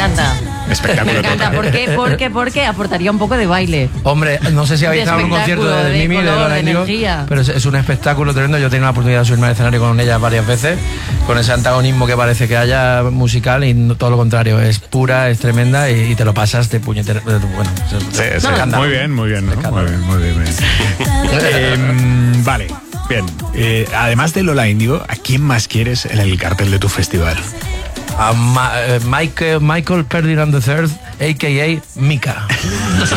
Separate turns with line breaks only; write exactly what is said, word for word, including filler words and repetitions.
encanta.
Espectáculo.
Me encanta, ¿por qué? Porque, porque aportaría un poco de baile.
Hombre, no sé si habéis
De
estado en un concierto de, de,
de
Mimi, de
color,
Lola
de
Índigo,
energía.
pero es, es un espectáculo tremendo. Yo he tenido la oportunidad de subirme al escenario con ella varias veces, con ese antagonismo que parece que haya musical y no, todo lo contrario, es pura, es tremenda y, y te lo pasas de puñetera. Bueno,
sí, sí.
No,
Muy bien, muy bien, ¿no? Muy bien, muy bien. Muy bien. eh, vale, bien. Eh, además de Lola Índigo, ¿a quién más quieres en el cartel de tu festival?
A Ma- eh, Michael, Michael Ferdinand the third, a k a. Mika.